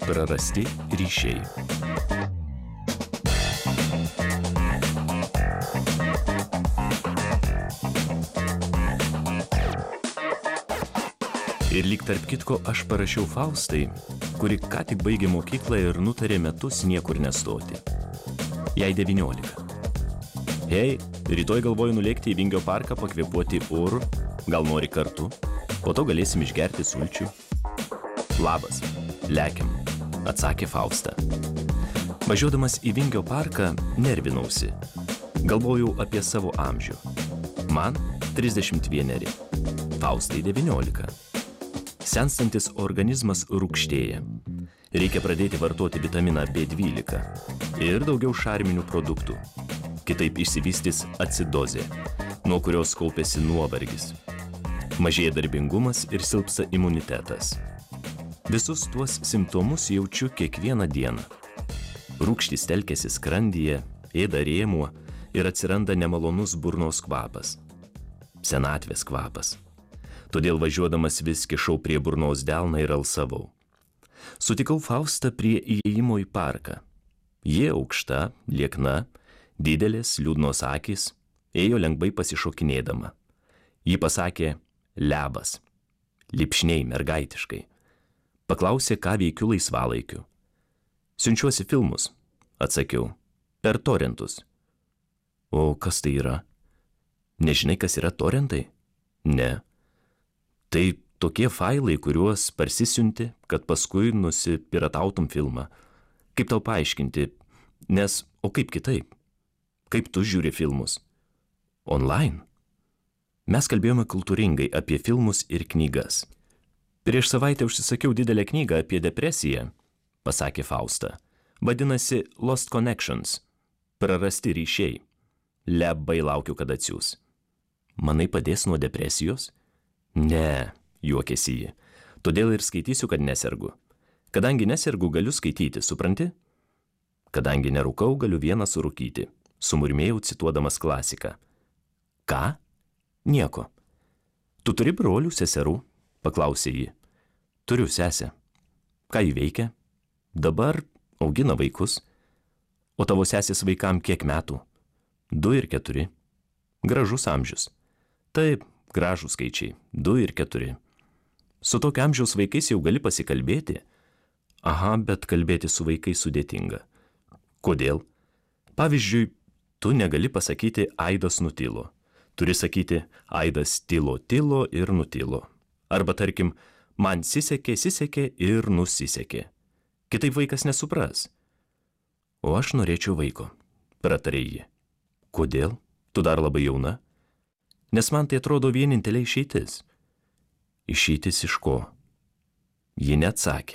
Prarasti ryšiai. Ir lyg tarp kitko aš parašiau Faustai, kuri ką tik baigė mokyklą ir nutarė metus niekur nestoti. Jai 19. Hei, rytoj galvoju nulėkti į Vingio parką pakvėpuoti oru, gal nori kartu, po to galėsim išgerti sulčių. Labas, lekiam, atsakė Fausta. Važiuodamas į Vingio parką nervinausi. Galvojau apie savo amžių. Man 31, Faustai 19. Senstantis organizmas rūgštėja. Reikia pradėti vartoti vitaminą B12 ir daugiau šarminių produktų. Kitaip išsivystys acidozė, nuo kurios kaupiasi nuovargis. Mažėja darbingumas ir silpsta imunitetas. Visus tuos simptomus jaučiu kiekvieną dieną. Rūgštys telkiasi skrandyje, ėda rėmuo ir atsiranda nemalonus burnos kvapas. Senatvės kvapas. Todėl važiuodamas vis kišau prie burnos delną ir alsavau. Sutikau Faustą prie įėjimo į parką. Ji aukšta, liekna, didelės, liūdnos akys, ėjo lengvai pasišokinėdama. Ji pasakė lebas, lipšniai, mergaitiškai. Paklausė, ką veikiu laisvalaikiu. Siunčiuosi filmus, atsakiau, per torentus. O kas tai yra? Nežinai, kas yra torentai? Ne. Tai tokie failai, kuriuos parsisiunti, kad paskui nusipiratautum filmą. Kaip tau paaiškinti? Nes, o kaip kitaip? Kaip tu žiūri filmus? Online? Mes kalbėjome kultūringai apie filmus ir knygas. Prieš savaitę užsisakiau didelę knygą apie depresiją, pasakė Fausta. Vadinasi Lost Connections, prarasti ryšiai. Labai laukiu, kad atsiųs. Manai, padės nuo depresijos? Ne, juokėsi ji. Todėl ir skaitysiu, kad nesergu. Kadangi nesergu, galiu skaityti, supranti? Kadangi nerūkau, galiu vieną surūkyti, sumurmėjau cituodamas klasiką. Ką? Nieko. Tu turi brolių, seserų? Paklausė ji. Turiu sesę. Ką ji veikia? Dabar augina vaikus. O tavo sesės vaikam kiek metų? 2 ir 4. Gražus amžius. Taip, gražų skaičiai, 2 ir 4. Su tokio amžiaus vaikais jau gali pasikalbėti. Aha, bet kalbėti su vaikais sudėtinga. Kodėl? Pavyzdžiui, tu negali pasakyti Aidas nutilo. Turi sakyti Aidas tilo ir nutilo. Arba tarkim, man sisekė ir nusisekė. Kitaip vaikas nesupras. O aš norėčiau vaiko, pratarė ji. Kodėl? Tu dar labai jauna? Nes man tai atrodo vienintelė išeitis. Išeitis iš ko? Ji neatsakė.